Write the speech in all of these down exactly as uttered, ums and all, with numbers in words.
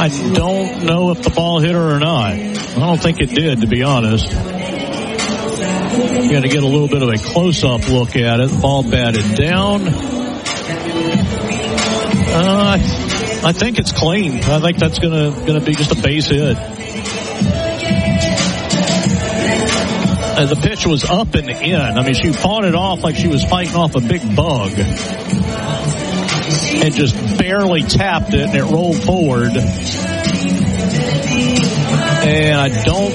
I don't know if the ball hit her or not. I don't think it did, to be honest. You got to get a little bit of a close-up look at it. The ball batted down. Uh, I think it's clean. I think that's gonna gonna be just a base hit. Uh, the pitch was up and in. I mean, she fought it off like she was fighting off a big bug, and just barely tapped it, and it rolled forward. And I don't,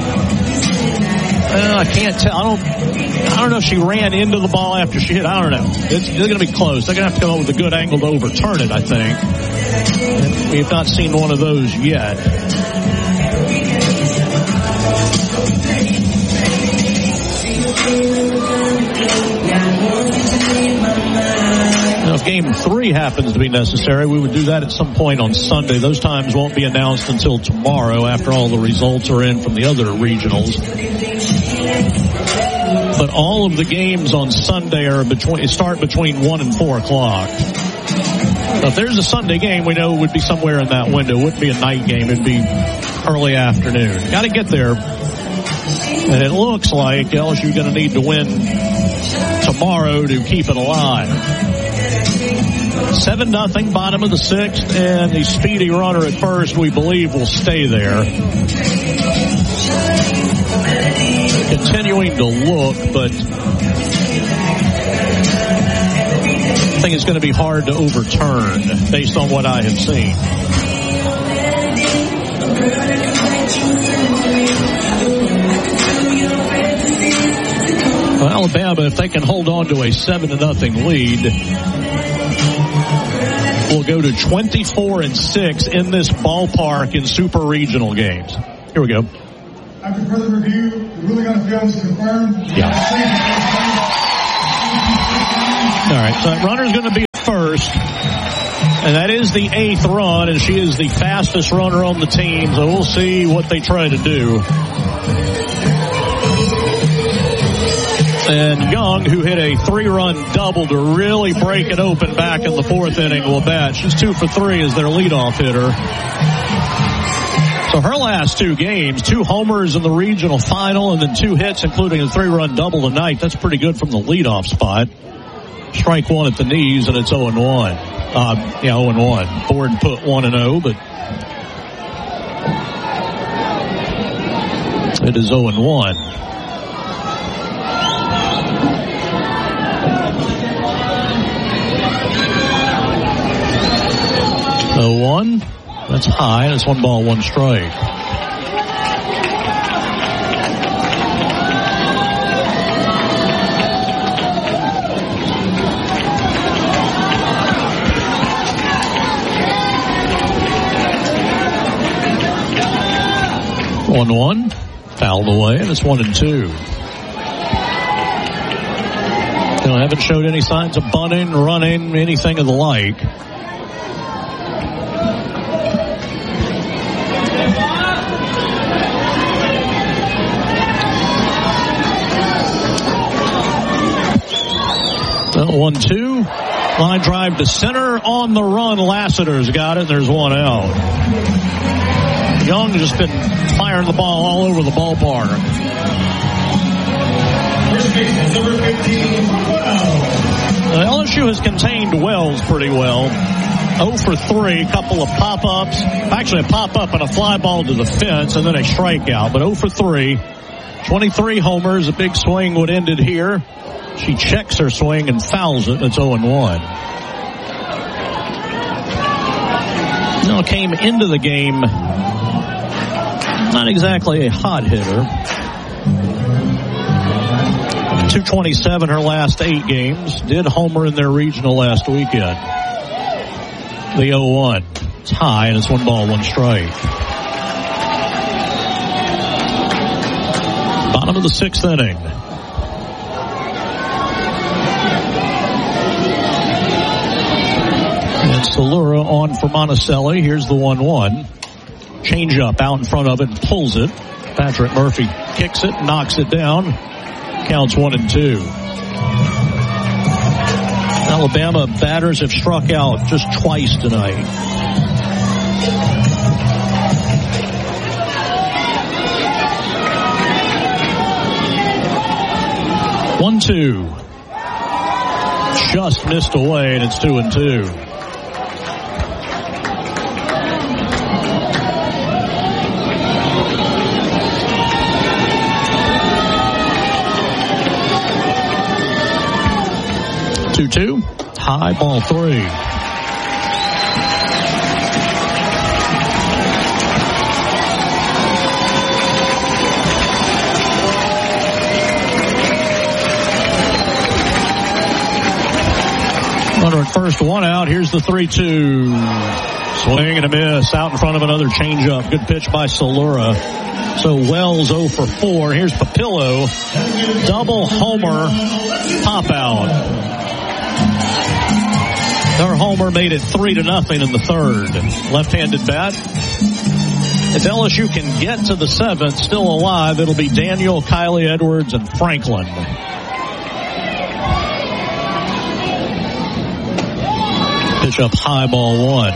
uh, I can't tell. I don't. I don't know if she ran into the ball after she hit. I don't know. It's, it's going to be close. They're going to have to come up with a good angle to overturn it, I think. And we have not seen one of those yet. Now, if game three happens to be necessary, we would do that at some point on Sunday. Those times won't be announced until tomorrow after all the results are in from the other regionals. But all of the games on Sunday are between start between one and four o'clock. Now, if there's a Sunday game, we know it would be somewhere in that window. It wouldn't be a night game. It'd be early afternoon. Got to get there. And it looks like L S U going to need to win tomorrow to keep it alive. Seven nothing, bottom of the sixth, and the speedy runner at first, we believe, will stay there. Continuing to look, but I think it's going to be hard to overturn based on what I have seen. Well, Alabama, if they can hold on to a seven to nothing lead, will go to twenty-four and six in this ballpark in super regional games. Here we go. After further review, the ruling on the field is confirmed. Yeah. All right, so that runner's going to be first, and that is the eighth run, and she is the fastest runner on the team, so we'll see what they try to do. And Young, who hit a three-run double to really break it open back in the fourth inning, will bat. She's two for three as their leadoff hitter. So her last two games, two homers in the regional final, and then two hits, including a three-run double tonight. That's pretty good from the leadoff spot. Strike one at the knees, and it's oh and one. Uh, yeah, oh and one. Ford put one and oh, but it is oh and one. oh one. That's high. That's one ball, one strike. one one. Fouled away, and it's one and two. You know, haven't showed any signs of bunting, running, anything of the like. one two. Line drive to center. On the run, Lassiter's got it. There's one out. Young just been firing the ball all over the ballpark. Uh, L S U has contained Wells pretty well. oh for three, a couple of pop-ups. Actually, a pop-up and a fly ball to the fence, and then a strikeout. But oh for three. twenty-three homers. A big swing would end it here. She checks her swing and fouls it. It's oh and one. Now came into the game not exactly a hot hitter. two twenty-seven her last eight games. Did homer in their regional last weekend. The oh one. It's high, and it's one ball, one strike. Bottom of the sixth inning. And Salura on for Monticelli. Here's the one one. Change up out in front of it and pulls it. Patrick Murphy kicks it, knocks it down. Counts one and two. Alabama batters have struck out just twice tonight. One, two. Just missed away, and it's two and two. Two, two. High ball three. Runner at first, one out. Here's the three two. Swing and a miss out in front of another changeup. Good pitch by Solura. So Wells oh for four. Here's Papillo. Double homer pop out. Their homer made it three to nothing in the third. Left-handed bat. If L S U can get to the seventh, still alive, it'll be Daniel, Kylie Edwards, and Franklin. Pitch up high, ball one.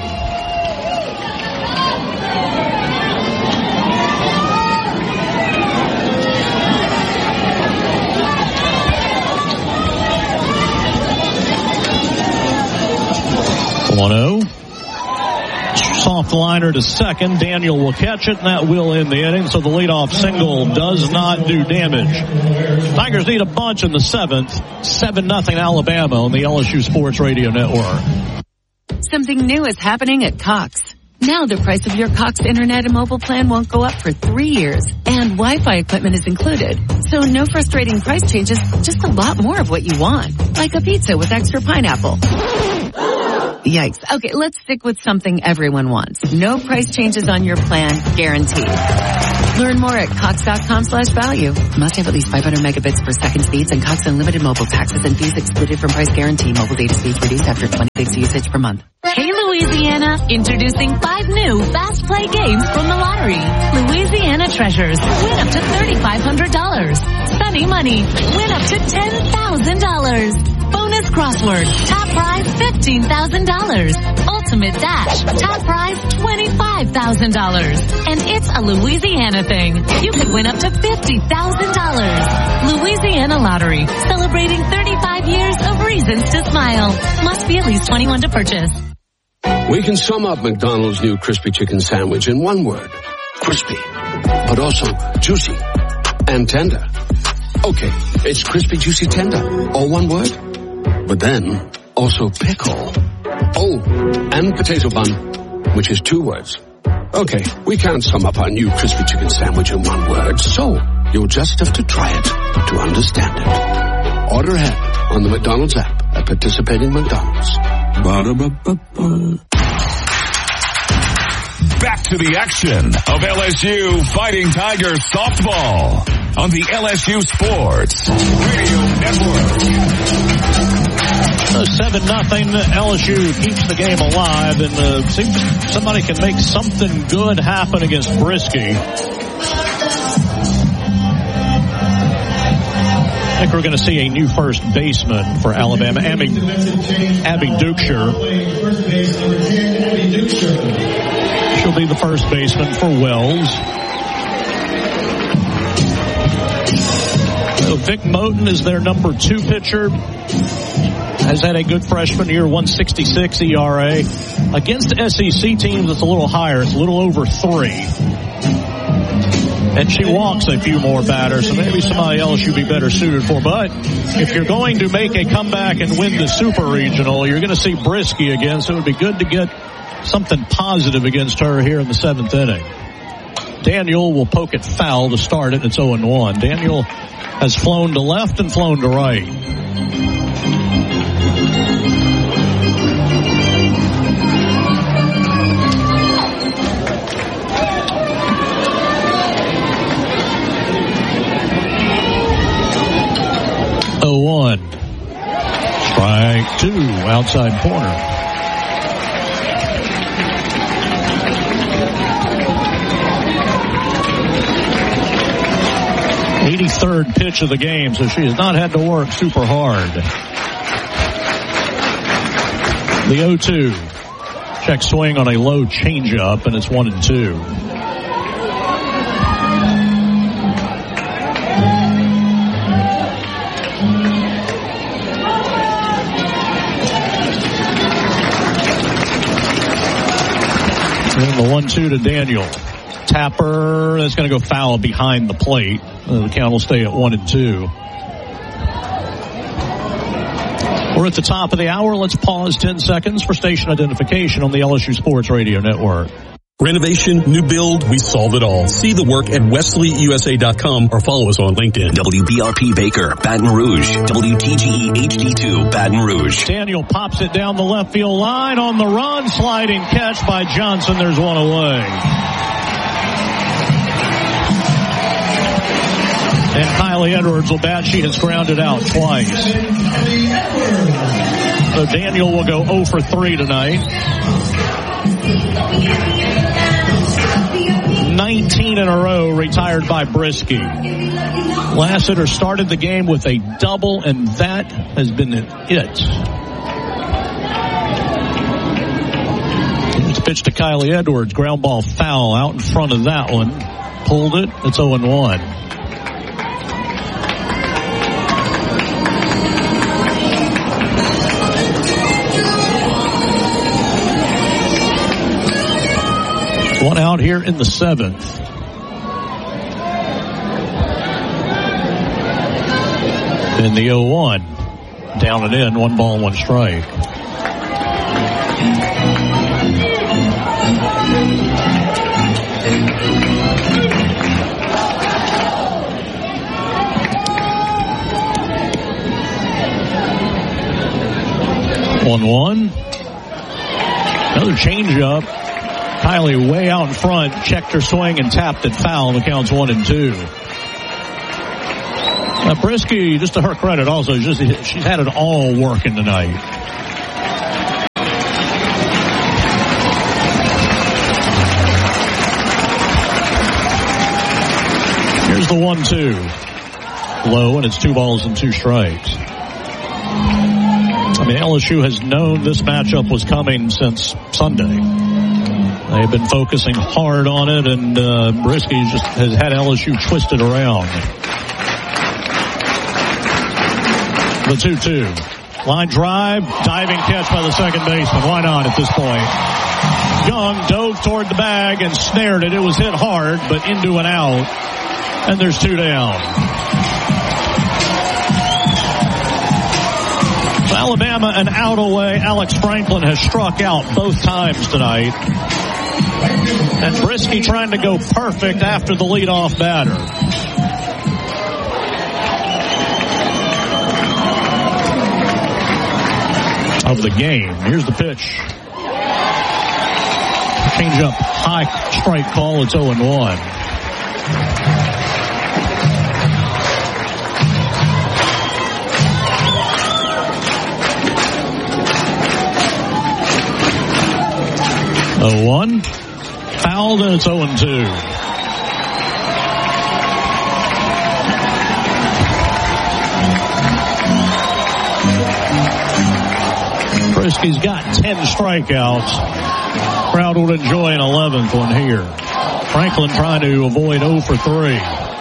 one oh. Soft liner to second. Daniel will catch it, and that will end the inning. So the leadoff single does not do damage. Tigers need a bunch in the seventh. seven nothing Alabama on the L S U Sports Radio Network. Something new is happening at Cox. Now the price of your Cox internet and mobile plan won't go up for three years. And Wi-Fi equipment is included. So no frustrating price changes, just a lot more of what you want. Like a pizza with extra pineapple. Yikes. Okay, let's stick with something everyone wants. No price changes on your plan, guaranteed. Learn more at cox.com slash value. Must have at least five hundred megabits per second speeds and Cox Unlimited mobile taxes and fees excluded from price guarantee. Mobile data speeds reduced after twenty gigs usage per month. Hey Louisiana, introducing five new fast play games from the lottery. Louisiana Treasures, win up to thirty-five hundred dollars. Sunny Money, win up to ten thousand dollars. Bonus Crossword, top prize fifteen thousand dollars. Ultimate Dash, top prize twenty-five thousand dollars. And it's a Louisiana thing. You could win up to fifty thousand dollars. Louisiana Lottery, celebrating thirty-five years of reasons to smile. Must be at least twenty-one to purchase. We can sum up McDonald's new crispy chicken sandwich in one word. Crispy. But also juicy and tender. Okay, it's crispy, juicy, tender. All one word. But then, also pickle. Oh, and potato bun, which is two words. Okay, we can't sum up our new crispy chicken sandwich in one word, so you'll just have to try it to understand it. Order ahead on the McDonald's app at participating McDonald's. Ba-da-ba-ba-ba. Back to the action of L S U Fighting Tigers softball on the L S U Sports Radio Network. So seven nothing, L S U keeps the game alive, and uh, seems somebody can make something good happen against Brisky. I think we're going to see a new first baseman for Alabama, Abby, Abby Dukeshire. She'll be the first baseman for Wells. So Vic Moten is their number two pitcher. Has had a good freshman year, one sixty-six E R A. Against S E C teams, it's a little higher. It's a little over three. And she walks a few more batters, so maybe somebody else you'd be better suited for. But if you're going to make a comeback and win the Super Regional, you're going to see Brisky again, so it would be good to get something positive against her here in the seventh inning. Daniel will poke it foul to start it, and it's oh and one. Daniel has flown to left and flown to right. oh one. Strike two, outside corner. eighty-third pitch of the game, so she has not had to work super hard. The oh two. Check swing on a low changeup, and it's one and two. And the one two to Daniel. Tapper, that's going to go foul behind the plate. The count will stay at one and two. We're at the top of the hour. Let's pause ten seconds for station identification on the L S U Sports Radio Network. Renovation, new build, we solve it all. See the work at Wesley U S A dot com or follow us on LinkedIn. W B R P Baker, Baton Rouge. W T G E H D two, Baton Rouge. Daniel pops it down the left field line on the run. Sliding catch by Johnson. There's one away. And Kylie Edwards will bat. She has grounded out twice. So Daniel will go oh for three tonight. nineteen in a row retired by Brisky. Lassiter started the game with a double, and that has been it. Here's the pitch to Kylie Edwards. Ground ball foul out in front of that one. Pulled it. It's oh and one. One out here in the seventh. In the oh one. Down and in, one ball, one strike. one one. Another changeup. Kylie way out in front, checked her swing and tapped it foul. The count's one and two. Now Brisky, just to her credit also, just she's had it all working tonight. Here's the one two. Low, and it's two balls and two strikes. I mean, L S U has known this matchup was coming since Sunday. They've been focusing hard on it, and uh, Brisky just has had L S U twisted around. The two two. Line drive, diving catch by the second baseman. Why not at this point? Young dove toward the bag and snared it. It was hit hard, but into and out. And there's two down. Alabama an out away. Alex Franklin has struck out both times tonight. And Brisky trying to go perfect after the leadoff batter. Of the game. Here's the pitch. Change up, high strike call. It's oh and one. oh one. Fouled, and it's oh and two. Brisky's got ten strikeouts. Crowd would enjoy an eleventh one here. Franklin trying to avoid oh for three.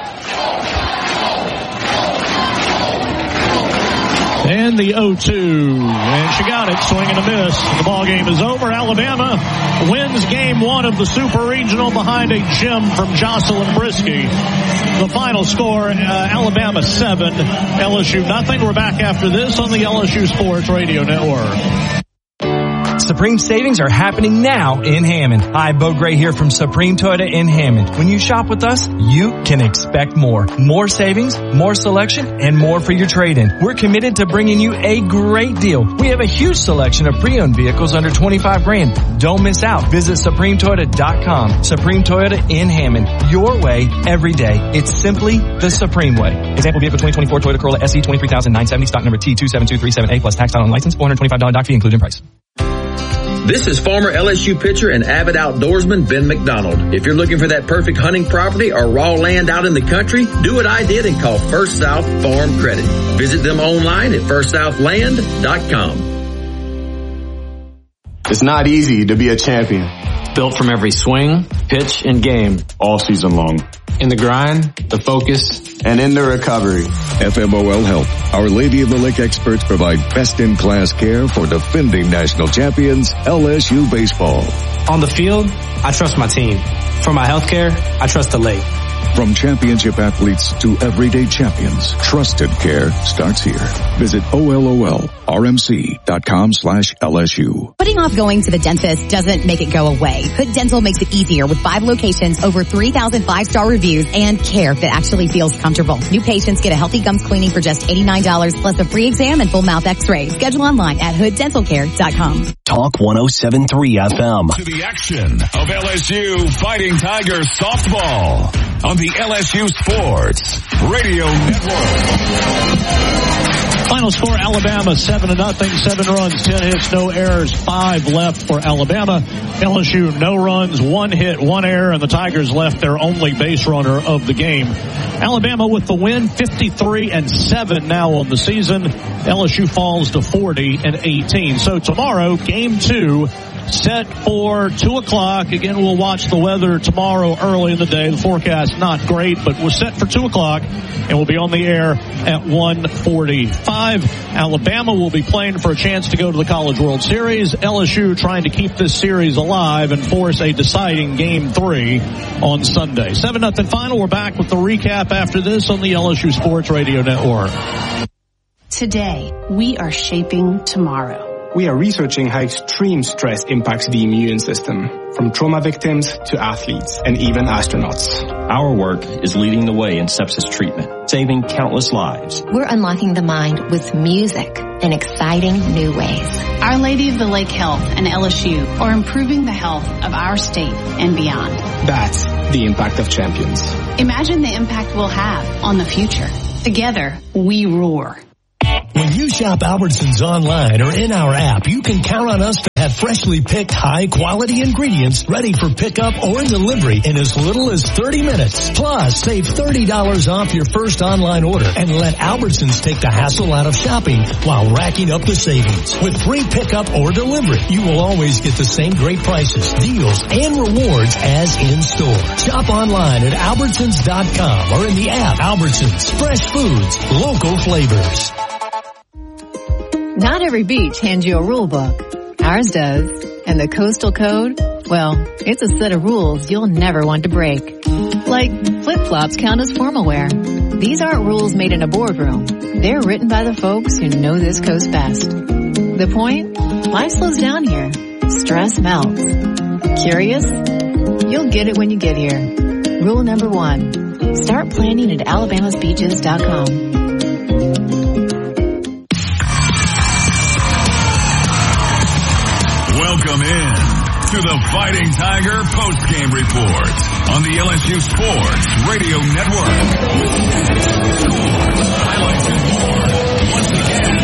And the oh two. And she got it. Swing and a miss. The ball game is over. Alabama wins game one of the Super Regional behind a gem from Jocelyn Brisky. The final score, uh, Alabama seven, L S U nothing. We're back after this on the L S U Sports Radio Network. Supreme savings are happening now in Hammond. Hi, Bo Gray here from Supreme Toyota in Hammond. When you shop with us, you can expect more. More savings, more selection, and more for your trade-in. We're committed to bringing you a great deal. We have a huge selection of pre-owned vehicles under twenty-five grand. Don't miss out. Visit Supreme Toyota dot com. Supreme Toyota in Hammond. Your way, every day. It's simply the Supreme way. Example vehicle twenty twenty-four Toyota Corolla S E twenty-three thousand nine hundred seventy, stock number T two seven two three seven A plus tax title and license, four hundred twenty-five dollars doc fee included in price. This is former L S U pitcher and avid outdoorsman Ben McDonald. If you're looking for that perfect hunting property or raw land out in the country, do what I did and call First South Farm Credit. Visit them online at first south land dot com. It's not easy to be a champion. Built from every swing, pitch, and game. All season long. In the grind, the focus, and in the recovery. F M O L Health, Our Lady of the Lake experts provide best-in-class care for defending national champions L S U baseball. On the field, I trust my team. For my health care, I trust the Lake. From championship athletes to everyday champions, trusted care starts here. Visit O L O L R M C dot com slash L S U. Putting off going to the dentist doesn't make it go away. Hood Dental makes it easier with five locations, over three thousand five-star reviews, and care that actually feels comfortable. New patients get a healthy gums cleaning for just eighty-nine dollars plus a free exam and full mouth x-ray. Schedule online at hood dental care dot com. Talk one oh seven point three F M. To the action of L S U Fighting Tigers softball on the L S U Sports Radio Network. Final score, Alabama seven to nothing, seven runs, ten hits, no errors, five left for Alabama. L S U no runs, one hit, one error, and the Tigers left their only base runner of the game. Alabama with the win, fifty-three and seven now on the season. L S U falls to forty and eighteen. So tomorrow, game two, set for two o'clock. Again, we'll watch the weather tomorrow early in the day. The forecast not great, but we're set for two o'clock, and we'll be on the air at one forty-five. Alabama will be playing for a chance to go to the College World Series. L S U trying to keep this series alive and force a deciding game three on Sunday. seven nothing final. We're back with the recap after this on the L S U Sports Radio Network. Today, we are shaping tomorrow. We are researching how extreme stress impacts the immune system, from trauma victims to athletes and even astronauts. Our work is leading the way in sepsis treatment, saving countless lives. We're unlocking the mind with music in exciting new ways. Our Lady of the Lake Health and L S U are improving the health of our state and beyond. That's the impact of champions. Imagine the impact we'll have on the future. Together, we roar. When you shop Albertsons online or in our app, you can count on us to have freshly picked high-quality ingredients ready for pickup or delivery in as little as thirty minutes. Plus, save thirty dollars off your first online order and let Albertsons take the hassle out of shopping while racking up the savings. With free pickup or delivery, you will always get the same great prices, deals, and rewards as in-store. Shop online at Albertsons dot com or in the app. Albertsons, fresh foods, local flavors. Not every beach hands you a rule book. Ours does. And the Coastal Code? Well, it's a set of rules you'll never want to break. Like, flip-flops count as formal wear. These aren't rules made in a boardroom. They're written by the folks who know this coast best. The point? Life slows down here. Stress melts. Curious? You'll get it when you get here. Rule number one. Start planning at alabamas beaches dot com. Welcome in to the Fighting Tiger postgame report on the L S U Sports Radio Network. Highlights and more. Once again,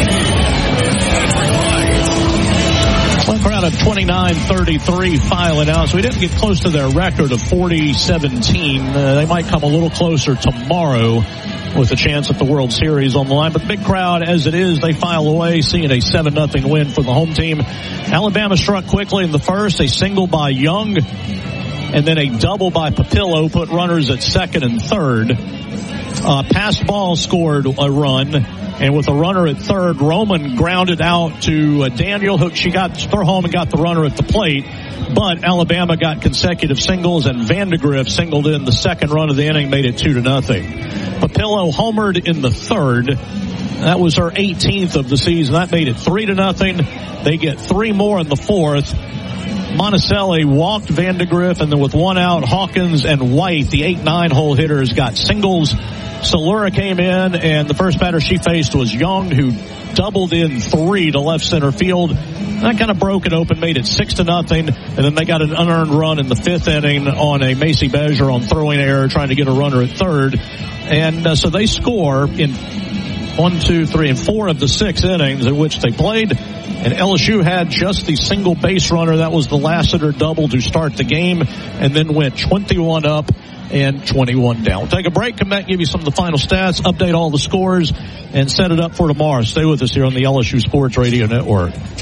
One crowd of twenty-nine thirty-three filing out, so we didn't get close to their record of forty seventeen. Uh, they might come a little closer tomorrow with a chance at the World Series on the line. But the big crowd, as it is, they file away, seeing a seven nothing win for the home team. Alabama struck quickly in the first, a single by Young, and then a double by Papillo put runners at second and third. Uh, pass ball scored a run, and with a runner at third, Roman grounded out to uh, Daniel, who she got throw home and got the runner at the plate. But Alabama got consecutive singles, and Vandegrift singled in the second run of the inning, made it two to nothing. Papillo homered in the third. That was her eighteenth of the season. That made it three to nothing. They get three more in the fourth. Monticelli walked Vandegrift, and then with one out, Hawkins and White, the eight nine hole hitters, got singles. Solura came in, and the first batter she faced was Young, who doubled in three to left center field. That kind of broke it open, made it six to nothing, and then they got an unearned run in the fifth inning on a Macy Bezier on throwing error, trying to get a runner at third. And uh, so they score in one, two, three, and four of the six innings in which they played. And L S U had just the single base runner. That was the Lassiter double to start the game, and then went twenty-one up and twenty-one down. We'll take a break, come back, give you some of the final stats, update all the scores, and set it up for tomorrow. Stay with us here on the L S U Sports Radio Network.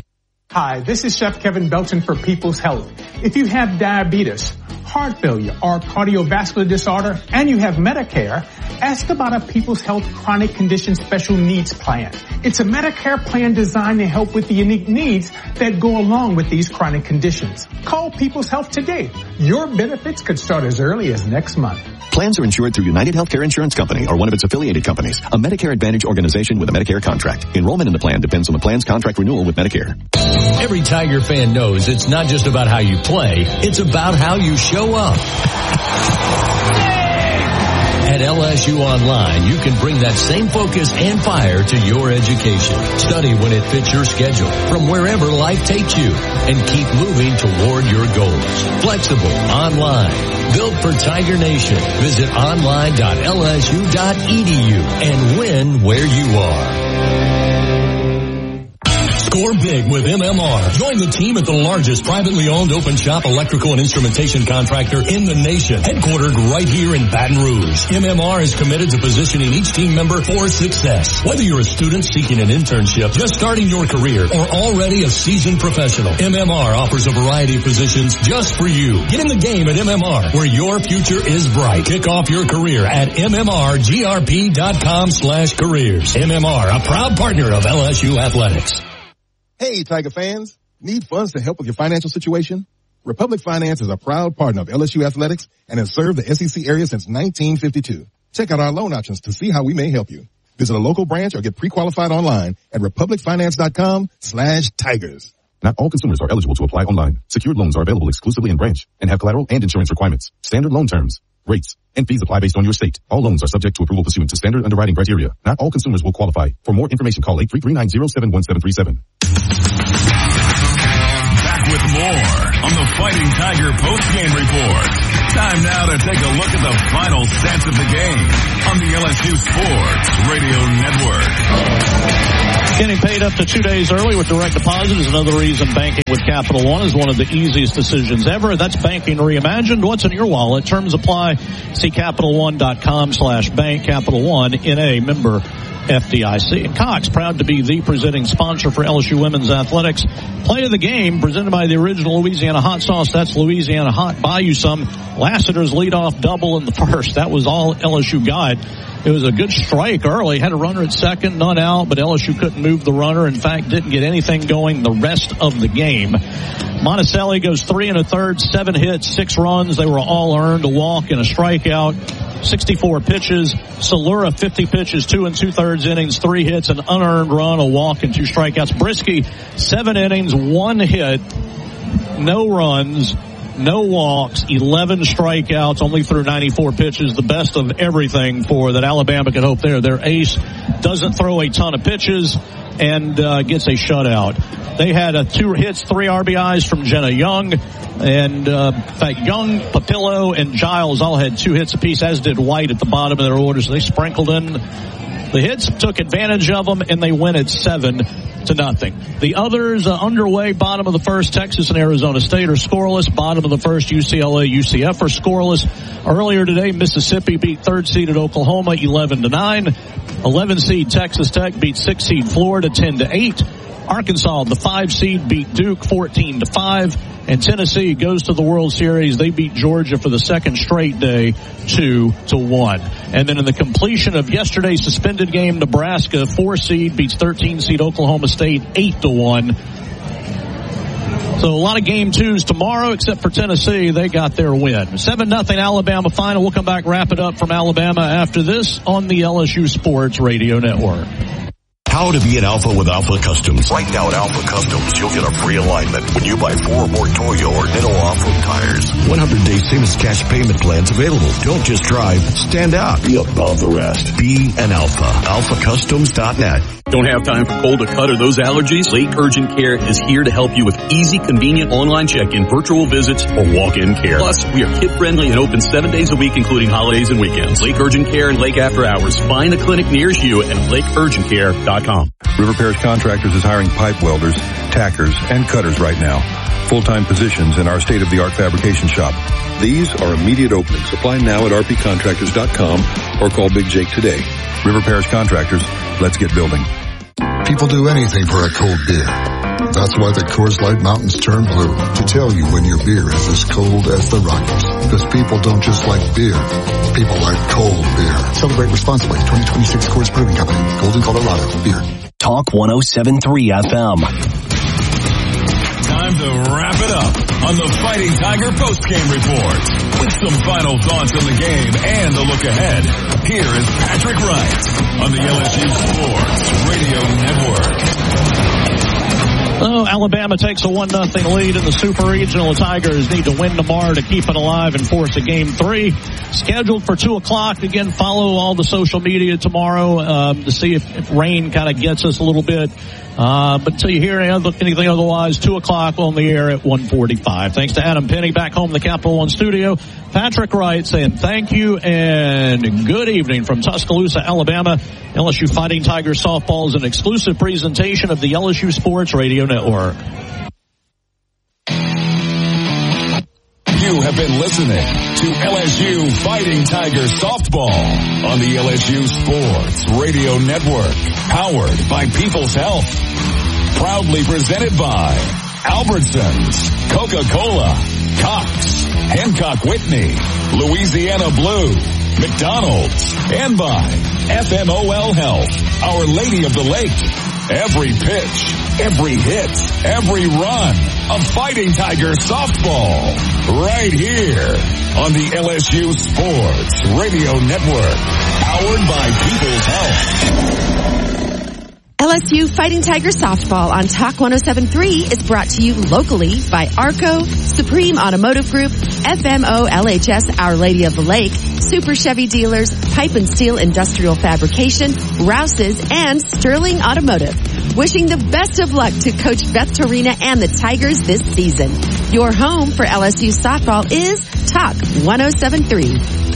Hi, this is Chef Kevin Belton for People's Health. If you have diabetes, heart failure, or cardiovascular disorder, and you have Medicare, ask about a People's Health Chronic Condition Special Needs Plan. It's a Medicare plan designed to help with the unique needs that go along with these chronic conditions. Call People's Health today. Your benefits could start as early as next month. Plans are insured through United Healthcare Insurance Company or one of its affiliated companies, a Medicare Advantage organization with a Medicare contract. Enrollment in the plan depends on the plan's contract renewal with Medicare. Every Tiger fan knows it's not just about how you play, it's about how you show up. At L S U Online, you can bring that same focus and fire to your education. Study when it fits your schedule from wherever life takes you and keep moving toward your goals. Flexible, online, built for Tiger Nation. Visit online dot L S U dot E D U and win where you are. Score big with M M R. Join the team at the largest privately owned open shop electrical and instrumentation contractor in the nation, headquartered right here in Baton Rouge. M M R is committed to positioning each team member for success. Whether you're a student seeking an internship, just starting your career, or already a seasoned professional, M M R offers a variety of positions just for you. Get in the game at M M R, where your future is bright. Kick off your career at M M R G R P dot com slash careers. M M R, a proud partner of L S U Athletics. Hey, Tiger fans. Need funds to help with your financial situation? Republic Finance is a proud partner of L S U Athletics and has served the S E C area since nineteen fifty-two. Check out our loan options to see how we may help you. Visit a local branch or get pre-qualified online at republic finance dot com slash tigers. Not all consumers are eligible to apply online. Secured loans are available exclusively in branch and have collateral and insurance requirements. Standard loan terms, rates, and fees apply based on your state. All loans are subject to approval pursuant to standard underwriting criteria. Not all consumers will qualify. For more information, call eight three three nine zero seven one seven three seven. Back with more on the Fighting Tiger post-game report. Time now to take a look at the final stats of the game on the L S U Sports Radio Network. Getting paid up to two days early with direct deposit is another reason banking with Capital One is one of the easiest decisions ever. That's banking reimagined. What's in your wallet? Terms apply. See Capital One dot com slash bank. Capital One, N A, member F D I C. And Cox, proud to be the presenting sponsor for L S U Women's Athletics. Play of the game presented by the original Louisiana Hot Sauce. That's Louisiana Hot. Buy you some. Lassiter's leadoff double in the first. That was all L S U got. It was a good strike early. Had a runner at second, none out, but L S U couldn't move the runner. In fact, didn't get anything going the rest of the game. Monticelli goes three and a third, seven hits, six runs. They were all earned, a walk and a strikeout. sixty-four pitches. Salura, fifty pitches, two and two-thirds innings, three hits, an unearned run, a walk, and two strikeouts. Brisky, seven innings, one hit, no runs, no walks, eleven strikeouts, only threw ninety-four pitches, the best of everything for that Alabama could hope there. Their ace doesn't throw a ton of pitches and uh, gets a shutout. They had uh, two hits, three R B Is from Jenna Young. And, uh, in fact, Young, Papillo, and Giles all had two hits apiece, as did White at the bottom of their orders. They sprinkled in the hits, took advantage of them, and they win at seven to nothing. The others uh, underway, bottom of the first, Texas and Arizona State are scoreless. Bottom of the first, U C L A, U C F are scoreless. Earlier today, Mississippi beat third seeded Oklahoma eleven to nine. eleven seed Texas Tech beat six seed Florida ten to eight. Arkansas, the five seed, beat Duke fourteen to five. And Tennessee goes to the World Series. They beat Georgia for the second straight day, two to one. And then in the completion of yesterday's suspended game, Nebraska, four seed, beats thirteen seed Oklahoma State, eight to one. So a lot of game twos tomorrow, except for Tennessee. They got their win. seven nothing Alabama final. We'll come back, wrap it up from Alabama after this on the L S U Sports Radio Network. How to be an Alpha with Alpha Customs. Right now at Alpha Customs, you'll get a free alignment when you buy four or more Toyo or Nitto off-road tires. one hundred day Siemens cash payment plans available. Don't just drive, stand out. Be above the rest. Be an Alpha. alpha customs dot net. Don't have time for cold or cut or those allergies? Lake Urgent Care is here to help you with easy, convenient online check-in, virtual visits, or walk-in care. Plus, we are kid-friendly and open seven days a week, including holidays and weekends. Lake Urgent Care and Lake After Hours. Find a clinic nearest you at lake urgent care dot com. River Parish Contractors is hiring pipe welders, tackers, and cutters right now. Full-time positions in our state-of-the-art fabrication shop. These are immediate openings. Apply now at r p contractors dot com or call Big Jake today. River Parish Contractors, let's get building. People do anything for a cold beer. That's why the Coors Light Mountains turn blue, to tell you when your beer is as cold as the Rockies. Because people don't just like beer, people like cold beer. Celebrate responsibly. twenty twenty-six Coors Brewing Company, Golden, Colorado. Beer. Talk one oh seven point three F M. Time to wrap it up on the Fighting Tiger postgame report. With some final thoughts on the game and a look ahead, here is Patrick Wright on the L S U Sports Radio Network. Oh, Alabama takes a one nothing lead in the Super Regional. The Tigers need to win tomorrow to keep it alive and force a game three. Scheduled for two o'clock. Again, follow all the social media tomorrow um, to see if, if rain kind of gets us a little bit. Uh, but until you hear anything otherwise, two o'clock on the air at one forty-five. Thanks to Adam Penny back home in the Capital One studio. Patrick Wright saying thank you and good evening from Tuscaloosa, Alabama. L S U Fighting Tigers softball is an exclusive presentation of the L S U Sports Radio Network. You have been listening to L S U Fighting Tigers softball on the L S U Sports Radio Network, powered by People's Health. Proudly presented by Albertsons, Coca-Cola, Cox, Hancock Whitney, Louisiana Blue, McDonald's, and by F M O L Health, Our Lady of the Lake. Every pitch, every hit, every run of Fighting Tiger softball. Right here on the L S U Sports Radio Network. Powered by People's Health. L S U Fighting Tiger softball on Talk one oh seven point three is brought to you locally by Arco, Supreme Automotive Group, F M O L H S Our Lady of the Lake, Super Chevy Dealers, Pipe and Steel Industrial Fabrication, Rouse's, and Sterling Automotive. Wishing the best of luck to Coach Beth Torina and the Tigers this season. Your home for L S U softball is Talk one oh seven point three.